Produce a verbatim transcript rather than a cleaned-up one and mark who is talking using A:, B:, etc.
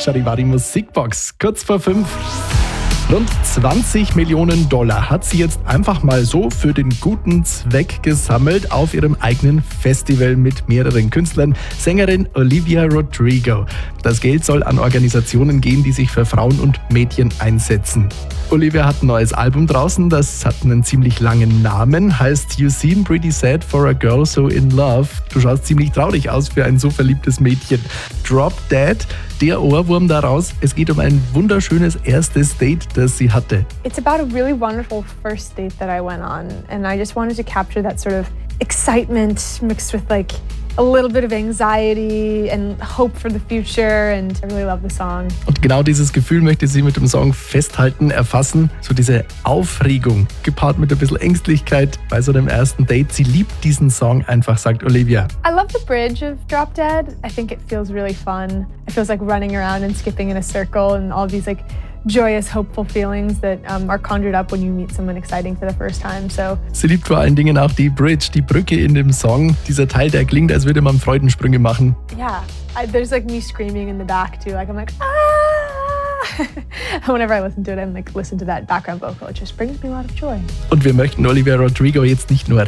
A: Charivari Musikbox. Kurz vor fünf. Rund zwanzig Millionen Dollar hat sie jetzt einfach mal so für den guten Zweck gesammelt auf ihrem eigenen Festival mit mehreren Künstlern. Sängerin Olivia Rodrigo. Das Geld soll an Organisationen gehen, die sich für Frauen und Mädchen einsetzen. Olivia hat ein neues Album draußen, das hat einen ziemlich langen Namen, heißt You Seem Pretty Sad for a Girl So in Love. Du schaust ziemlich traurig aus für ein so verliebtes Mädchen. Drop Dead, der Ohrwurm daraus, es geht um ein wunderschönes erstes Date, das sie hatte.
B: It's about a really wonderful first date that I went on, and I just wanted to capture that sort of excitement mixed with like a little bit of anxiety and hope for the future, and I really love the song.
A: Und genau dieses Gefühl möchte sie mit dem Song festhalten, erfassen. So diese Aufregung, gepaart mit ein bisschen Ängstlichkeit bei so einem ersten Date. Sie liebt diesen Song einfach, sagt Olivia.
B: I love the bridge of Drop Dead. I think it feels really fun. It feels like running around and skipping in a circle and all these like joyous, hopeful feelings that um, are conjured up when you meet someone exciting for the first time. So.
A: Sie liebt vor allen Dingen auch die Bridge, die Brücke in dem Song. Dieser Teil, der klingt, als würde man Freudensprünge machen.
B: Yeah, I, there's like me screaming in the back too. Like I'm like, ah! Whenever I listen to it, I'm like, listen to that background vocal. It just brings me a lot of joy.
A: Und wir möchten Olivia Rodrigo jetzt nicht nur